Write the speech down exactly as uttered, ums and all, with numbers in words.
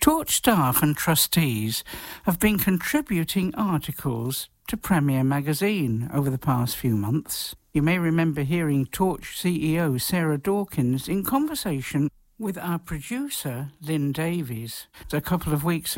Torch staff and trustees have been contributing articles to Premier magazine over the past few months. You may remember hearing Torch C E O Sarah Dawkins in conversation with our producer Lynn Davies a couple of weeks